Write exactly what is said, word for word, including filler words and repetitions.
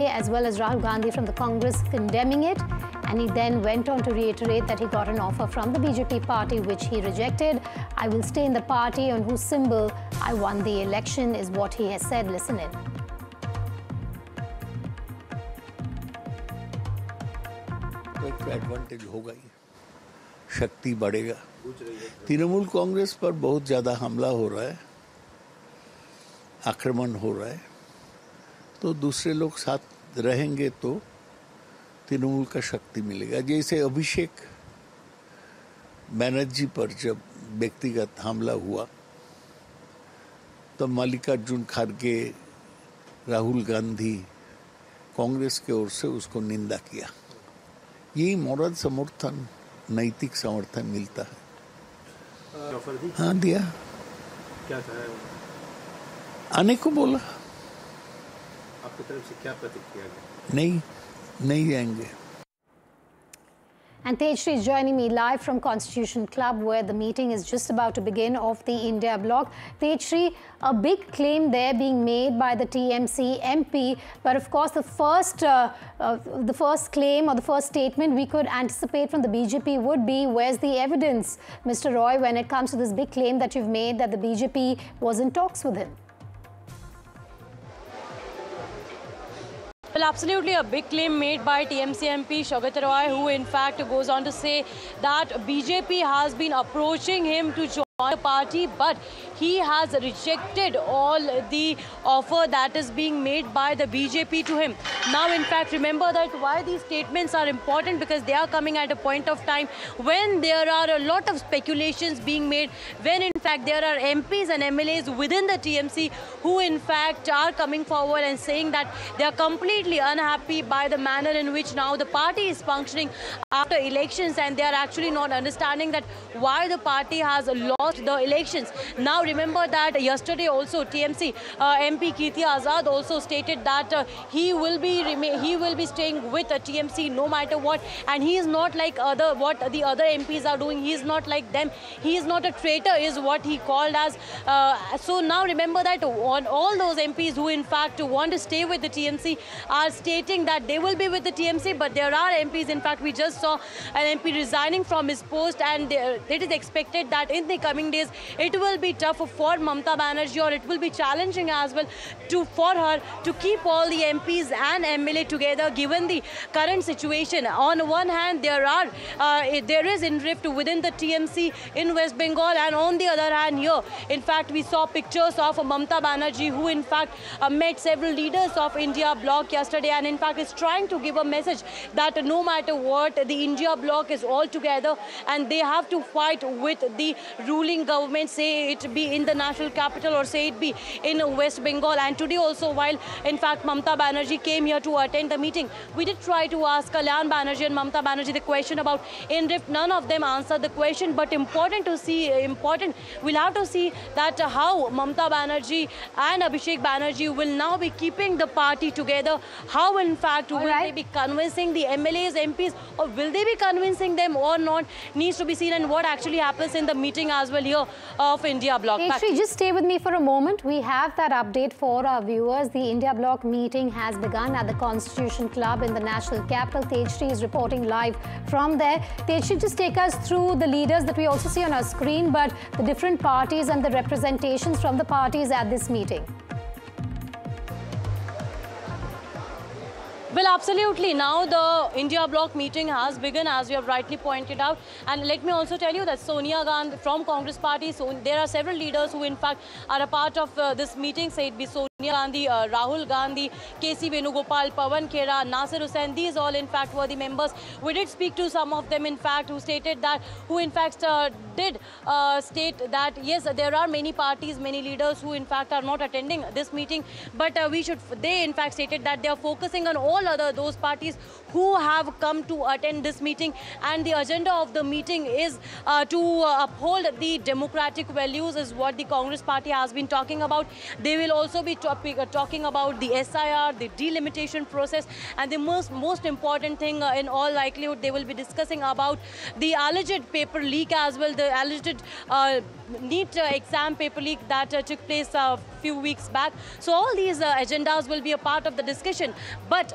as well as Rahul Gandhi from the Congress condemning it. And he then went on to reiterate that he got an offer from the B J P party, which he rejected. I will stay in the party on whose symbol I won the election, is what he has said. Listen in. एक advantage होगा ही, शक्ति बढ़ेगा। तृणमूल कांग्रेस पर बहुत ज़्यादा हमला हो रहा है, आक्रमण हो रहा है, तो दूसरे लोग साथ रहेंगे तो तृणमूल का शक्ति मिलेगा। जैसे अभिषेक बनर्जी पर जब व्यक्तिगत हमला हुआ तब मल्लिकार्जुन खड़गे, राहुल गांधी, कांग्रेस के ओर से उसको निंदा किया। यही मॉरल समर्थन, नैतिक समर्थन मिलता है। ऑफर दी? हाँ, दिया। क्या कहा? आने को बोला। आपकी तरफ से क्या प्रतिक्रिया? नहीं, नहीं जाएंगे। And Tejshri is joining me live from Constitution Club, where the meeting is just about to begin of the India bloc. Tejshri, a big claim there being made by the T M C M P, but of course the first, uh, uh, the first claim or the first statement we could anticipate from the B J P would be, where's the evidence, Mister Roy, when it comes to this big claim that you've made that the B J P was in talks with him? Well, absolutely a big claim made by T M C M P Saugata Roy, who in fact goes on to say that B J P has been approaching him to join the party, but he has rejected all the offer that is being made by the B J P to him. Now, in fact, remember that why these statements are important, because they are coming at a point of time when there are a lot of speculations being made, when in fact there are M Ps and M L As within the T M C who in fact are coming forward and saying that they are completely unhappy by the manner in which now the party is functioning after elections, and they are actually not understanding that why the party has lost the elections. Now, remember that yesterday also T M C uh, M P Kirti Azad also stated that uh, he will be he will be staying with uh, T M C no matter what, and he is not like other what the other M Ps are doing. He is not like them. He is not a traitor, is what he called as. Uh, so now remember that on all those M Ps who in fact want to stay with the T M C are stating that they will be with the T M C, but there are M Ps. In fact, we just saw an M P resigning from his post, and there, it is expected that in the coming days it will be tough for Mamata Banerjee, or it will be challenging as well to for her to keep all the M Ps and M L A together, given the current situation. On one hand, there are uh, there is in rift within the T M C in West Bengal, and on the other hand here, in fact, we saw pictures of Mamata Banerjee, who in fact uh, met several leaders of India bloc yesterday, and in fact is trying to give a message that no matter what, the India bloc is all together and they have to fight with the ruling government, say it be in the national capital or say it be in West Bengal. And today also, while in fact Mamata Banerjee came here to attend the meeting, we did try to ask Kalyan Banerjee and Mamata Banerjee the question about in rift. None of them answered the question, but important to see, important, we'll have to see that how Mamata Banerjee and Abhishek Banerjee will now be keeping the party together. How in fact will right. they be convincing the M L As, M Ps, or will they be convincing them or not, needs to be seen, and what actually happens in the meeting as well here of India bloc. Tejshri, just stay with me for a moment. We have that update for our viewers. The India bloc meeting has begun at the Constitution Club in the national capital. Tejshri is reporting live from there. Tejshri, just take us through the leaders that we also see on our screen, but the different parties and the representations from the parties at this meeting. Well, absolutely. Now the India bloc meeting has begun, as we have rightly pointed out. And let me also tell you that Sonia Gandhi from Congress party, so there are several leaders who in fact are a part of uh, this meeting, say it be Sonia Gandhi, uh, Rahul Gandhi, K C Venugopal, Pawan Khera, Nasir Hussain. These all in fact were the members. We did speak to some of them in fact who stated that, who in fact uh, did uh, state that yes, there are many parties, many leaders who in fact are not attending this meeting, but uh, we should, they in fact stated that they are focusing on all other those parties who have come to attend this meeting, and the agenda of the meeting is uh, to uh, uphold the democratic values, is what the Congress party has been talking about. They will also be topic, uh, talking about the S I R, the delimitation process, and the most most important thing uh, in all likelihood they will be discussing about the alleged paper leak as well, the alleged uh, NEET uh, exam paper leak that uh, took place a few weeks back. So all these uh, agendas will be a part of the discussion, but